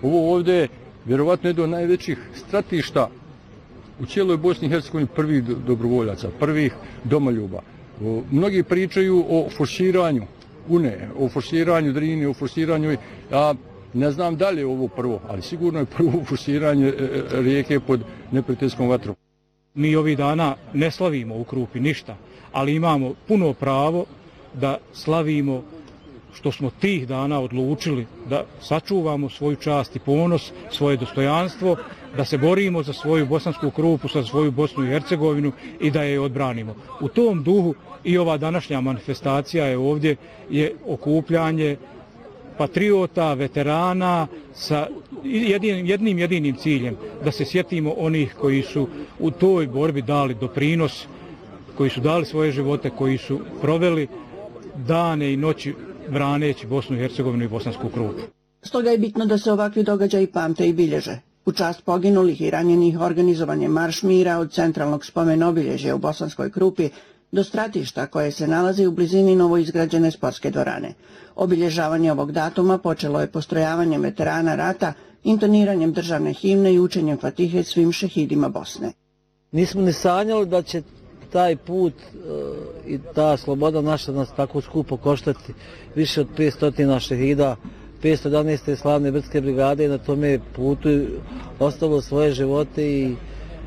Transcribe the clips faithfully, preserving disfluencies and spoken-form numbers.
Ovo ovdje je vjerovatno jedno od najvećih stratišta u cijeloj Bosni i Hercegovini, prvih dobrovoljaca, prvih domoljuba. Mnogi pričaju o forsiranju Une, o forsiranju Drine, o forsiranju, a ne znam da li je ovo prvo, ali sigurno je prvo forsiranje rijeke pod neprijateljskom vatrom. Mi ovih dana ne slavimo u Krupi ništa, ali imamo puno pravo da slavimo što smo tih dana odlučili da sačuvamo svoju čast i ponos, svoje dostojanstvo, da se borimo za svoju Bosansku Krupu, za svoju Bosnu i Hercegovinu i da je odbranimo. U tom duhu i ova današnja manifestacija je ovdje je okupljanje patriota, veterana sa jednim, jednim jedinim ciljem, da se sjetimo onih koji su u toj borbi dali doprinos, koji su dali svoje živote, koji su proveli dane i noći braneći Bosnu i Hercegovinu i Bosansku Krupu. Stoga je bitno da se ovakvi događaji pamte i bilježe. U čast poginulih i ranjenih organizovan je marš mira od centralnog spomen-obilježja u Bosanskoj Krupi do stratišta koje se nalazi u blizini novoizgrađene sportske dvorane. Obilježavanje ovog datuma počelo je postrojavanjem veterana rata, intoniranjem državne himne i učenjem Fatihe svim šehidima Bosne. Nismo ni sanjali da će taj put uh, i ta sloboda naša nas tako skupo koštati, više od petsto šehida, petsto jedanaeste slavne brdske brigade i na tome putu ostalo svoje živote i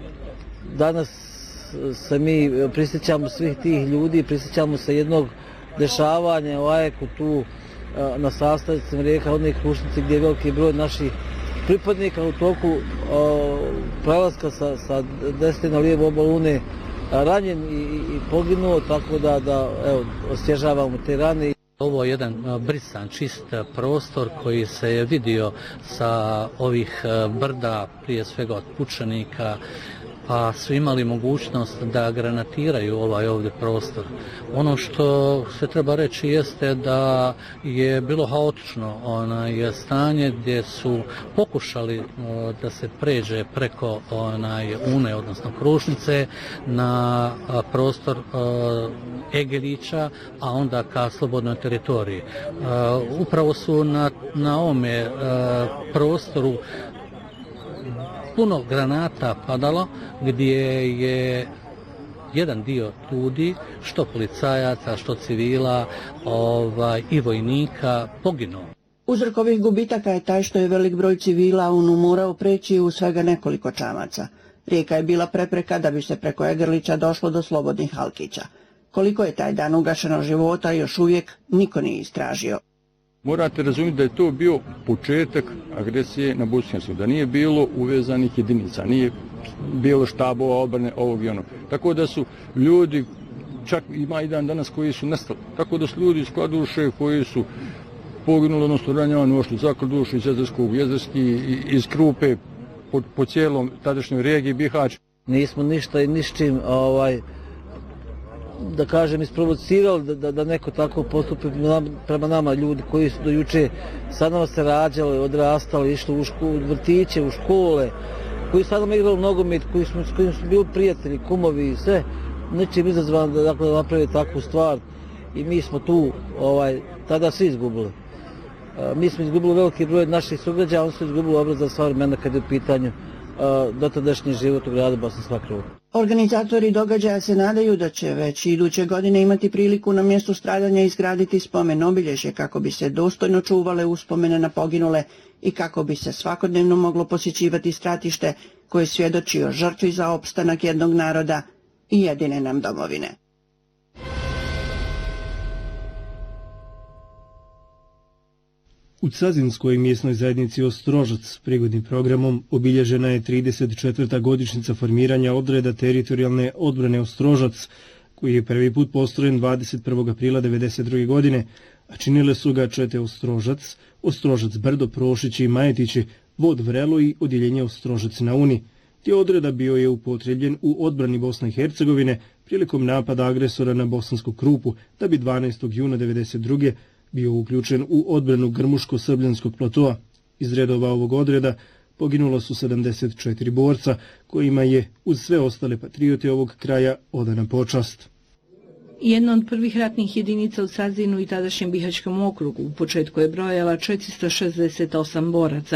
danas se mi prisjećamo svih tih ljudi, prisjećamo se jednog dešavanja u Ajeku tu uh, na sastavicama rijeka Odne i Krušnice gdje je veliki broj naših pripadnika u toku uh, prelaska sa, sa desne na lijevu obalu Une ranjen i, i poginuo, tako da, da evo, osvježavamo te rane. Ovo je jedan brisan, čist prostor koji se je vidio sa ovih brda, prije svega od pučanika, pa su imali mogućnost da granatiraju ovaj ovdje prostor. Ono što se treba reći jeste da je bilo haotično onaj stanje gdje su pokušali da se pređe preko onaj Une, odnosno Krušnice, na prostor Egerića, a onda ka slobodnoj teritoriji. Upravo su na, na ovome prostoru puno granata padalo, gdje je jedan dio ljudi, što policajaca, što civila ovaj, i vojnika, poginuo. Uzrok ovih gubitaka je taj što je velik broj civila Unu morao preći u svega nekoliko čamaca. Rijeka je bila prepreka da bi se preko Egerlića došlo do slobodnih Halkića. Koliko je taj dan ugašeno života, još uvijek niko nije istražio. Morate razumjeti da je to bio početak agresije na Bosnu i Hercegovinu, da nije bilo uvezanih jedinica, nije bilo štabova obrane ovog i onog. Tako da su ljudi, čak ima i dan danas koji su nestali, tako da su ljudi iz Kladuše koji su poginuli, odnosno ranjavani, ošli za Kladušu, iz Jezerskog, Jezerski, iz Krupe, po, po cijelom tadašnjoj regiji Bihać. Nismo ništa i nišćim ovaj, da kažem, isprovocirali da, da, da neko tako postupi prema nama, ljudi koji su do juče sa nama se rađali, odrastali, išli u, ško, u vrtiće, u škole, koji sad nam igrali nogomet, koji smo, s kojim su bili prijatelji, kumovi i sve, nečim izazvan da, dakle, da napravi takvu stvar i mi smo tu ovaj, tada svi izgubili. A, mi smo izgubili veliki broj naših sugrađana, oni su izgubili obraz za sva vremena kad je u pitanju a, dotadašnji život u gradu Bosanska Krupa. Organizatori događaja se nadaju da će već iduće godine imati priliku na mjestu stradanja izgraditi spomen obilježje kako bi se dostojno čuvale uspomene na poginule i kako bi se svakodnevno moglo posjećivati stratište koje svjedoči o žrtvi za opstanak jednog naroda i jedine nam domovine. U Cazinskoj mjesnoj zajednici Ostrožac prigodnim programom obilježena je trideset četvrta godišnjica formiranja odreda teritorijalne odbrane Ostrožac, koji je prvi put postrojen dvadeset prvog aprila devedeset druge. godine, a činile su ga čete Ostrožac, Ostrožac Brdo, Prošići i Majetići, Vod Vrelo i odjeljenje Ostrožac na Uni. Ti odreda bio je upotrebljen u odbrani Bosne i Hercegovine prilikom napada agresora na Bosansku Krupu, da bi dvanaestog juna devedeset druge. bio uključen u odbranu Grmuško-Srbljanskog platoa. Iz redova ovog odreda poginulo su sedamdeset četiri borca, kojima je, uz sve ostale patriote ovog kraja, odana počast. Jedna od prvih ratnih jedinica u Cazinu i tadašnjem Bihaćkom okrugu u početku je brojala četiristo šezdeset osam boraca.